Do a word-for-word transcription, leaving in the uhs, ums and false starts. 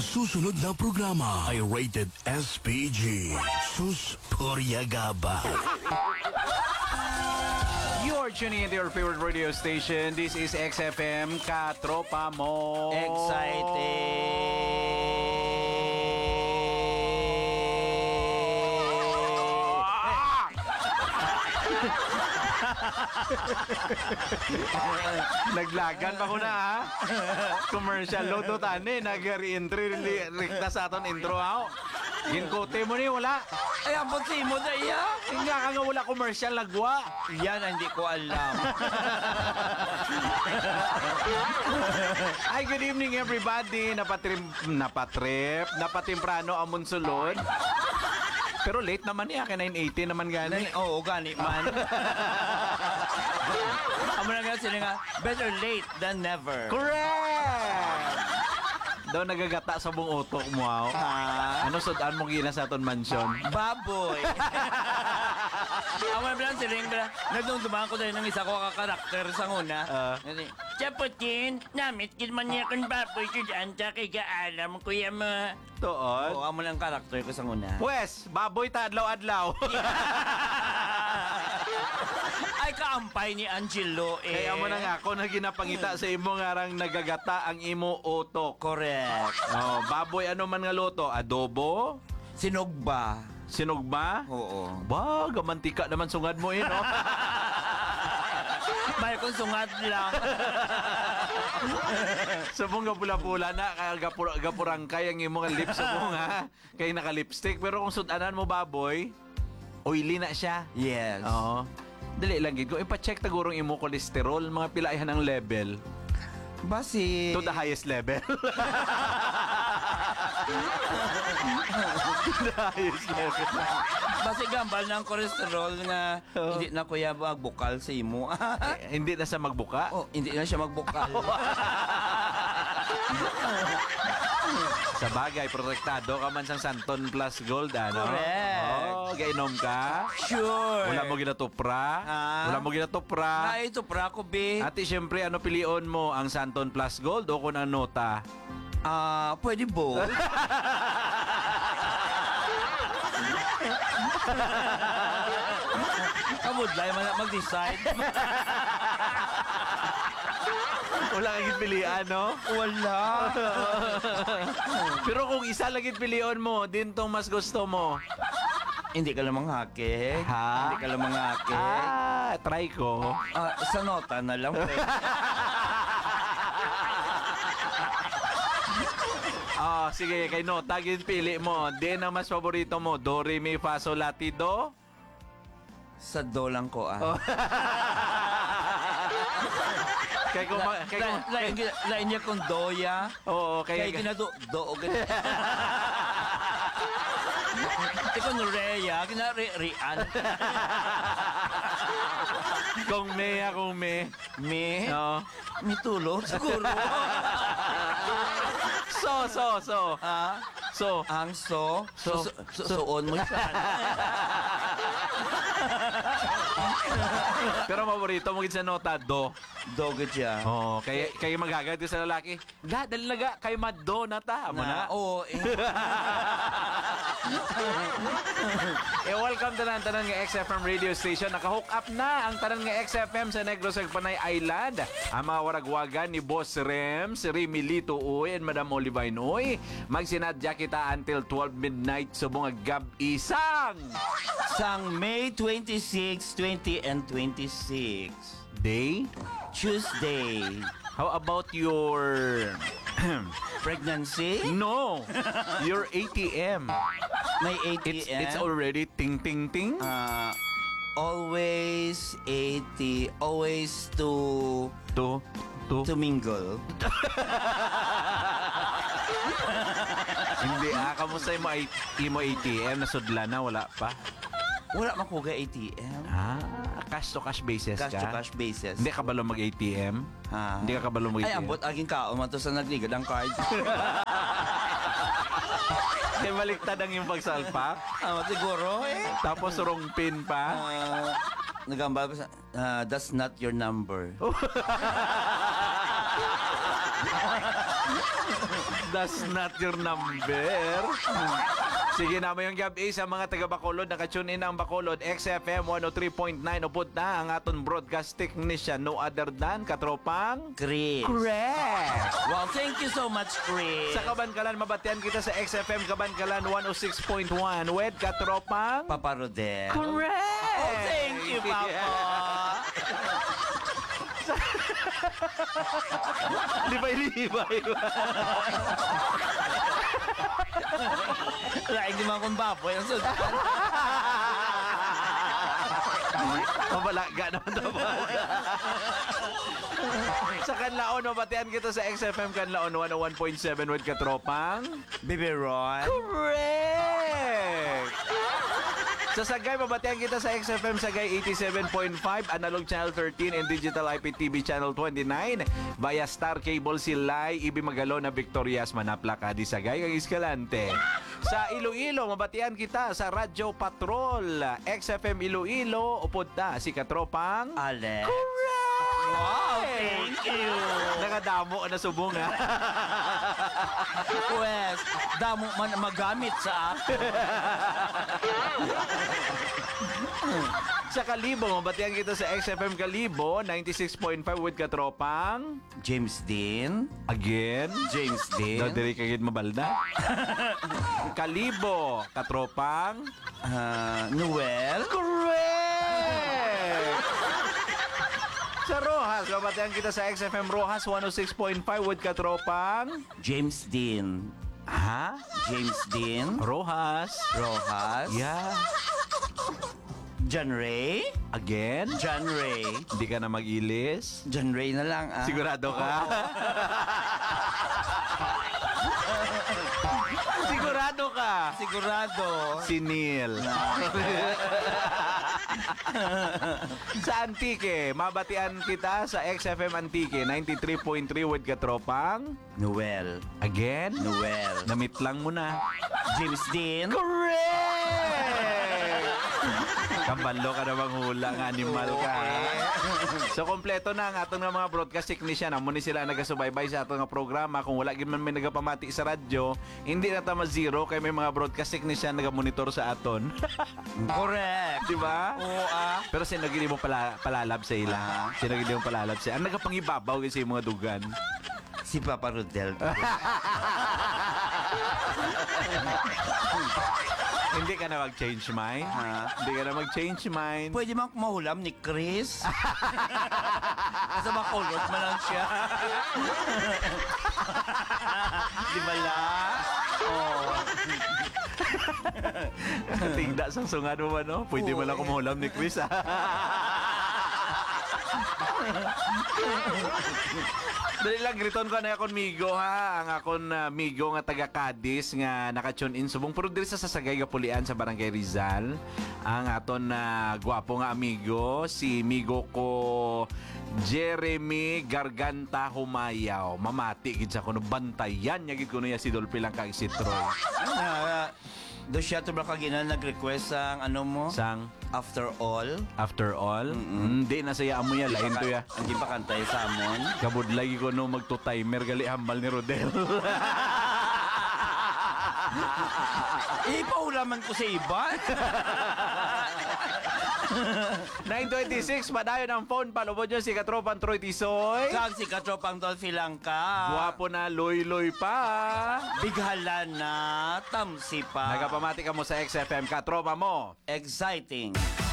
susunod na programa ay rated S P G. Sus Poryagaba. You're tuning into your favorite radio station. This is X F M, Katropa Mo. Naglagan pa ko na ha. Commercial load tani nag-re-entry rikta sa aton intro ha. Ginkote mo ni wala. Ay, ang putsi mo na iya. Nga ka nga wala commercial lagwa. Yan, hindi ko alam. Ay, good evening everybody. Napatrim, napatrip, napatimprano ang munsulod. Pero late naman niya, kaya nine eighty naman gani. Oo, gani man. Amo na nga sila nga, better late than never. Correct! Daw nagagata sa buong utok mo, ha? Ha? Ano sudan mo gina sa aton mansion? Baboy. Amo na lang sila nga, nagdungdumaan ko dahil ng isa ko kakarakter sa nguna. Ah. Kasi, Chaputin, namit kin man niya kung baboy ko dyan, sa kikaalam ko yung mga... Tuon? Oo, amo lang karakter ko sa nguna. Pwes, baboy ta adlaw-adlaw. Ay, kaampay ni Angelo eh. Kaya mo na nga ako na ginapangita sa imo nga rang nagagata ang imo utok. Correct. Oh, baboy ano man nga luto? Adobo? Sinugba. Sinugba? Oo. Ba, gamantika naman sungad mo eh, no? May kung sungad lang. Sabong gapula-pula na, kaya gapur gapurang kay ang imo nga lips mo nga. Kay naka-lipstick. Pero kung sudanan mo baboy, oily na siya. Yes. Oo. Dali lang gid ko ipa-check tagurong imo cholesterol, mga pilaihan ang level Basi... to the highest level. To the highest level. Basi gambal ng kolesterol nga Oo. hindi na kuya magbukal sa imo. Eh, hindi na sa magbuka. Oh, hindi na siya magbukal. Sa bagay, protektado ka man sang Santon Plus Gold, ano? Correct. Oh, gainom ka. Sure. Wala mo ginatupra. Ah. Wala mo ginatupra. Na ito pra ko be. Ate, syempre, ano pilion mo? Ang Santon Plus Gold o kung ang nota? Ah, pwede both. Kamudlay man na mag-decide. Wala kang pilian, no? Wala. Pero kung isa lang pilion mo, din tong mas gusto mo. Hindi ka lamang hake. Ha? Hindi ka lamang hake. Ah, try ko. Ah, sa nota na lang. Pwede. Ah, sige, kay nota, gin pili mo. Din ang mas paborito mo, do, re, mi, fa, sol, la, ti, do? Sa do lang ko ah. Oh. Kay kung... ma- kay kung... Lain lain niya kung doya. Oo, Kaya kay... ginado do o ganun. Ikaw no Rhea, kinari-rian. Kung me, ah, kung me. Me? Oo. Me tulog siguro. So, so, so. Ha? So. Ang so? So, so, so, suon mo siya. Pero paborito mo gid sa nota, do. Dogod siya. Oo, kay kay magagad ka sa lalaki. Da, dali laga, kay maddo na ta. Amo na. Oo. Eh. Eh, welcome tanan tanan nga X F M radio station. Naka-hook up na ang tanan nga X F M sa Negros ug Panay Island. Ang mga waragwagan ni Boss Rem, si Remy Lito Uy, and Madam Olivine Uy. Magsinadya kita until twelve midnight subong gab isang Sang May twenty-six, twenty, and twenty-six. day. Tuesday. How about your Pregnancy? no, your A T M. May A T M. It's it's already ting ting ting. Uh, always eighty. Always to to to to mingle. Hindi ah, kamusta mo ay imo A T M na sudla na wala pa. Wala makuga A T M. Ah, cash to cash basis Cash ka. to cash basis. Hindi ka balo mag A T M? Ha? Hindi ka kabalo mag A T M. Ay, ambot aging kao man to sa nagligad ang card. Kaya baliktad ang yung pagsalpak. Ah, siguro eh. Tapos wrong pin pa. Ah, nagambal pa sa, ah, that's not your number. That's not your number. Sige na, mayong gabi sa mga taga Bacolod, nakatune in ang Bacolod, X F M one oh three point nine. Upod na ang aton broadcast technician, no other than Katropang Chris. Correct. Well, thank you so much, Chris. Sa Kabankalan, mabatian kita sa X F M Kabankalan one oh six point one with Katropang Papa Rodel. Correct. Oh, thank you, Papa. Libay-libay ba? Laing di man kong baboy ang sudan. Mabalaga naman ito ba? Sa Kanlaon, mabatian kita sa X F M Kanlaon one oh one point seven with Katropang Baby Ron. Correct! Sa Sagay, mabatian kita sa X F M Sagay eighty-seven point five, Analog Channel thirteen and Digital I P T V Channel twenty-nine via Star Cable Silay, Ibi Magalo na Victorias, Manaplaka, di Sagay, ang Escalante. Sa Iloilo, mabatian kita sa Radyo Patrol, X F M Iloilo, upod na si Katropang Alex. Correct! Wow, thank you. Nakadamo na subong ha. Pues, damo man magamit sa akin. Sa Kalibo, mabatian kita sa X F M Kalibo ninety-six point five with Katropang James Dean. again. James Dean. Daw diri kagid mabalda. Kalibo, Katropang Ah, Noel. correct. Sa Rojas, mabatian kita sa X F M Rojas one oh six point five with Katropang James Dean. ha? James Dean. Rojas. Rojas. Yeah. John Ray. Again? John Ray. Hindi ka na mag-ilis? John Ray na lang, ah. Sigurado ka? Sigurado ka? Sigurado. Si Neil. Sa Antique, mabatian kita sa X F M Antique ninety-three point three with Katropang Noel. again? Noel. Namit lang mo na. James Dean. Correct! Kambalo ka na hula nga animal ka. So, kompleto na ang atong nga mga broadcast technician. Amo ni sila nagasubaybay sa atong nga programa. Kung wala gyud man may nagapamati sa radyo, hindi na tama zero kay may mga broadcast technician nagamonitor sa aton. Correct. Di ba? Oo, ah. Pero sinagili mo pala, palalab sa ila. Sinagili mo palalab sa ila. Ang nagapangibabaw kasi yung mga dugan. Si Papa Rodel. Hindi ka na mag-change mind? Ha? Hindi ka na mag-change mind? Pwede man mahulam ni Chris. Sa makulot man lang siya. Di ba la? Oh. Tingda sa sungan mo ba, no? Pwede Oo, mo lang eh. kumulam ni Chris, ha? Dali lang, griton ko na akong migo, ha? Ang akong uh, migo nga taga Cadiz nga naka-tune in subong. Pero diri sa Sasagay Gapulian sa Barangay Rizal. Ang aton na uh, gwapo nga amigo, si migo ko Jeremy Garganta Humayaw. Mamati gid sa kuno bantayan nya gid kuno ya si Dolphy lang kag si Troy. Ah, do siya to ba kagina nag-request ang ano mo? Sang After All. after all, hindi na saya amo ya lain to ya. Ang di pa kantay sa amon. Kabudlay ko no magto-timer gali hambal ni Rodel. Ipaulaman ko sa iba. nine twenty-six, padayon ang phone. Palubod nyo si Katropang Troy Tisoy. Kag si Katropang Dolphy lang ka. Guwapo na, loy-loy pa. Bighala na, tamsi pa. Nagapamati ka mo sa X F M, Katropa mo. Exciting.